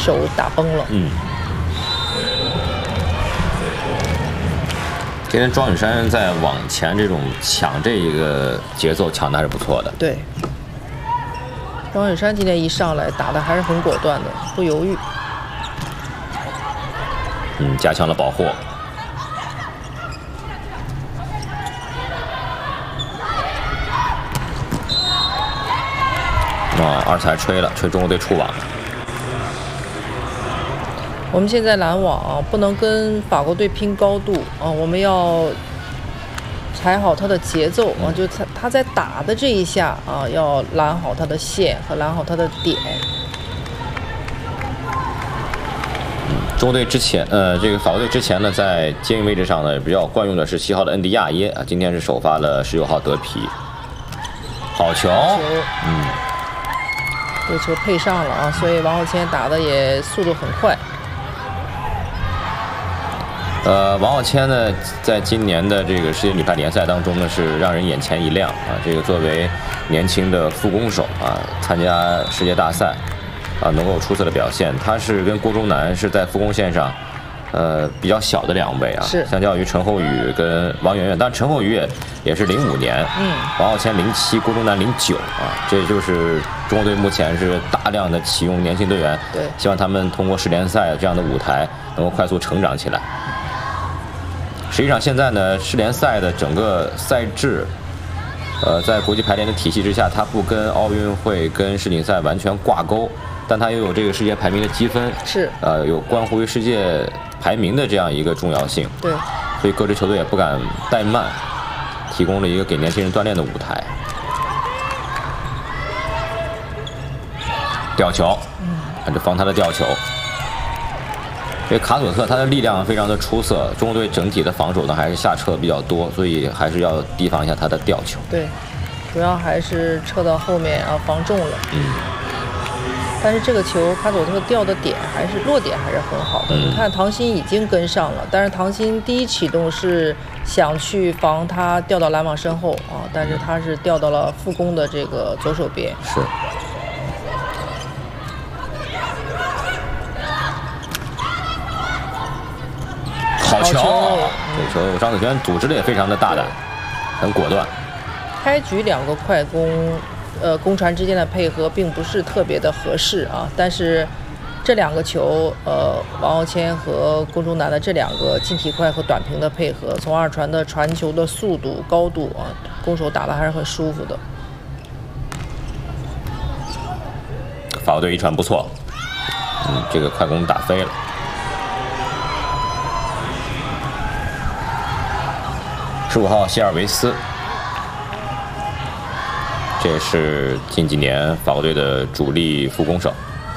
手打崩了。 今天庄雨珊在往前这种抢这一个节奏抢的还是不错的。 对，庄雨珊今天一上来打的还是很果断的，不犹豫。 加强了保护。二彩吹了，吹中国队触网。 我们现在拦网不能跟法国队拼高度啊，我们要踩好他的节奏啊，就他在打的这一下啊，要拦好他的线和拦好他的点。 中国队之前，这个法国队之前呢，在接应位置上呢，比较惯用的是7号的恩迪亚耶啊，今天是首发了19号德皮。好球， 这球配上了啊，所以王浩谦打的也速度很快。 王浩谦呢，在今年的这个世界女排联赛当中呢，是让人眼前一亮啊。这个作为年轻的副攻手啊，参加世界大赛啊，能够有出色的表现。他是跟郭忠南是在副攻线上，比较小的2位啊， 是相较于陈厚宇跟王媛媛，当然陈厚宇也是05年，王浩谦07，郭忠南09啊，这就是中国队目前是大量的启用年轻队员， 对， 希望他们通过世联赛这样的舞台能够快速成长起来。实际上，现在呢，世联赛的整个赛制，在国际排联的体系之下，它不跟奥运会、跟世锦赛完全挂钩，但它又有这个世界排名的积分， 是有关乎于世界排名的这样一个重要性。 对， 所以各支球队也不敢怠慢，提供了一个给年轻人锻炼的舞台。吊球，看这防他的吊球。这卡佐特他的力量非常的出色，中国队整体的防守呢还是下撤比较多，所以还是要提防一下他的吊球。 对，主要还是撤到后面啊，防重了。但是这个球卡佐特吊的点还是落点还是很好的。你看唐鑫已经跟上了，但是唐鑫第一启动是想去防他掉到拦网身后啊，但是他是掉到了副攻的这个左手边。 是。好球！这球张子萱组织的也非常的大胆，很果断。 开局2个快攻，攻传之间的配合并不是特别的合适啊，但是这2个球，王浩谦和龚忠南的这2个近体快和短平的配合，从2传的传球的速度、高度啊，攻手打的还是很舒服的。 法国队一传不错，这个快攻打飞了。15号希尔维斯，这是近几年法国队的主力副攻手。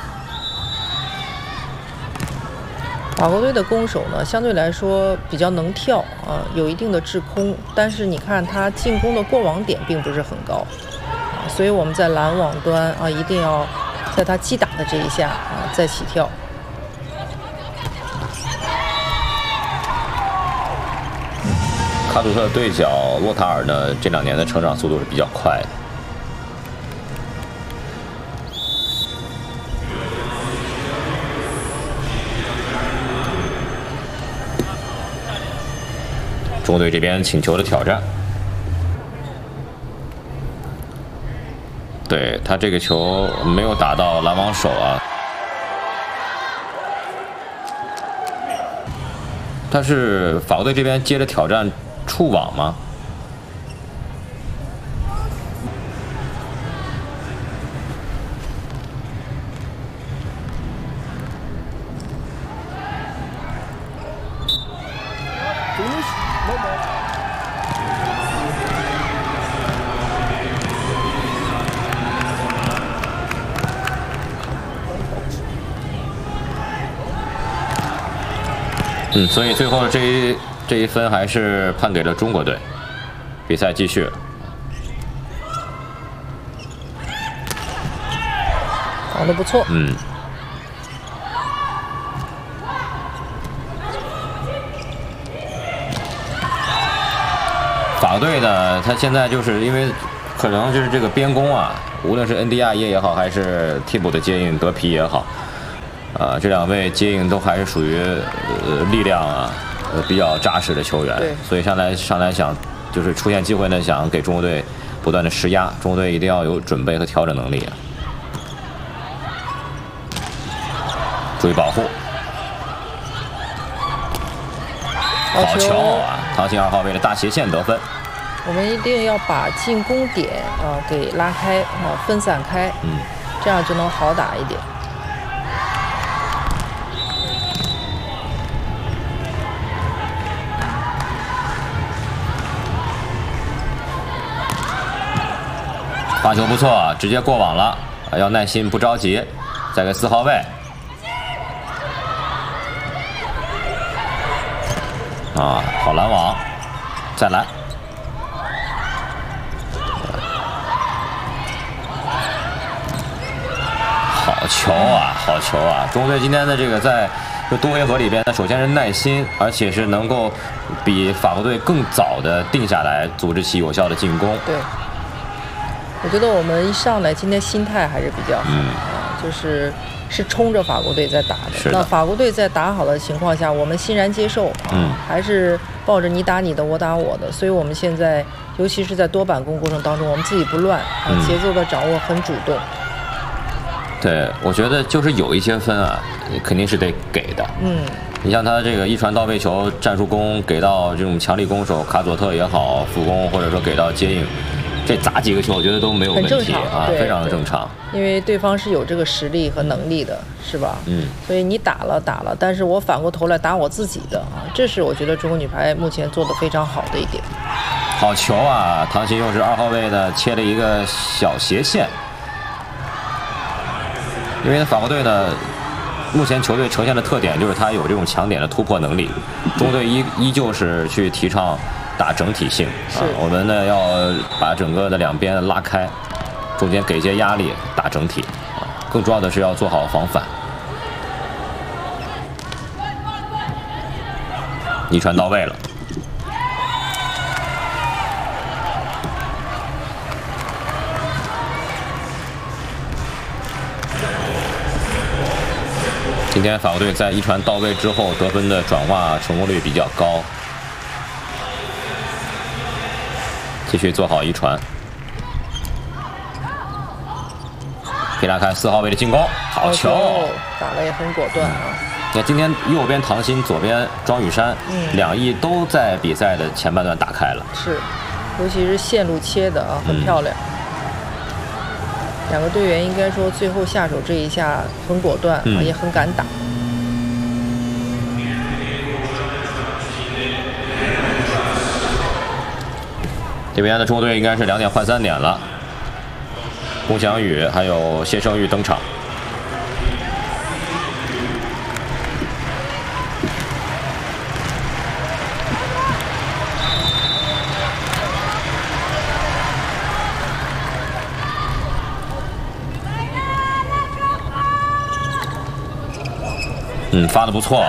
法国队的攻手呢，相对来说比较能跳啊，有一定的制空，但是你看他进攻的过网点并不是很高啊，所以我们在拦网端啊，一定要在他击打的这一下啊再起跳。 卡图特对角洛塔尔呢，这2年的成长速度是比较快的。中国队这边请求的挑战，对他这个球没有打到拦网手啊，他是法国队这边接着挑战触网吗？所以最后这一分还是判给了中国队。比赛继续。 防得不错。 法队呢，他现在就是因为可能就是这个边攻啊，无论是恩迪亚耶也好，还是替补的接应德皮也好， 这两位接应都还是属于力量比较扎实的球员，所以上来想就是出现机会呢，想给中国队不断的施压，中国队一定要有准备和调整能力啊。注意保护，好球啊！唐鑫2号位的大斜线得分。 我们一定要把进攻点给拉开分散开，这样就能好打一点。 发球不错，直接过网了，要耐心不着急，再给4号位。好拦网，再来。好球啊，好球啊！中国队今天的这个在多回合里边，首先是耐心，而且是能够比法国队更早的定下来，组织起有效的进攻。 对，我觉得我们一上来今天心态还是比较好就是冲着法国队在打的。那法国队在打好的情况下，我们欣然接受还是抱着你打你的，我打我的。所以我们现在，尤其是在多板攻过程当中，我们自己不乱，节奏的掌握很主动。 对，我觉得就是有一些分肯定是得给的。你像他这个一传到位球战术攻给到这种强力攻手卡佐特也好，副攻或者说给到接应，这砸几个球我觉得都没有问题非常的正常。 因为对方是有这个实力和能力的，是吧？所以你打了，但是我反过头来打我自己的这是我觉得中国女排目前做得非常好的一点。 好球啊！唐鑫又是2号位的切了一个小斜线。因为法国队呢，目前球队呈现的特点就是他有这种强点的突破能力。中国队依旧是去提倡打整体性我们呢要把整个的两边拉开，中间给些压力，打整体更重要的是要做好防反。一传到位了。今天法国队在一传到位之后得分的转化成功率比较高，继续做好一传，可以拉开4号位的进攻，好球， 打得也很果断你看今天右边唐鑫，左边庄雨珊，两翼都在比赛的前半段打开了， 是，尤其是线路切的很漂亮。两个队员应该说最后下手这一下很果断也很敢打。 这边的中国队应该是2点换3点了，龚翔宇还有谢胜玉登场。发得不错，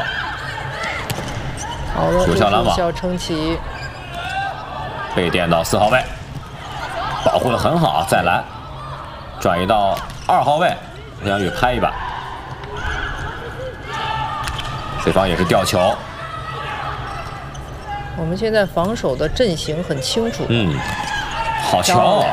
好的， 有效拦网， 有效撑起， 被垫到4号位，保护得很好，再拦，转移到2号位，龚翔宇拍一把，对方也是吊球。 我们现在防守的阵型很清楚， 好球，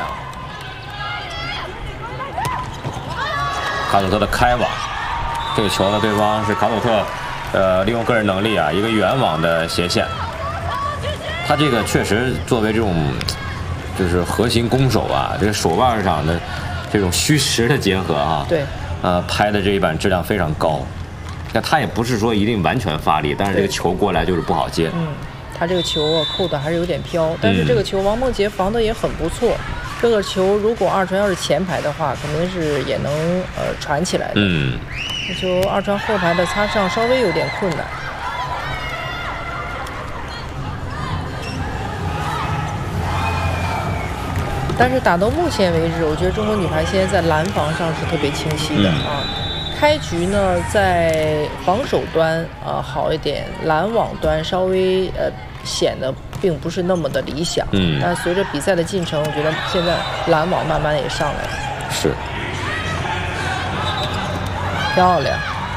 卡佐特的开网。这个球呢，对方是卡佐特，利用个人能力一个远网的斜线。他这个确实作为这种就是核心攻手这个手腕上的这种虚实的结合对， 拍的这一板质量非常高。那他也不是说一定完全发力，但是这个球过来就是不好接。 他这个球扣的还是有点飘，但是这个球王梦洁防的也很不错。这个球如果2传要是前排的话，肯定是也能传起来的。这球2传后排的擦上稍微有点困难。但是打到目前为止，我觉得中国女排现在在拦防上是特别清晰的开局呢，在防守端好一点，拦网端稍微显得并不是那么的理想。但随着比赛的进程，我觉得现在拦网慢慢也上来了。 是， 漂亮。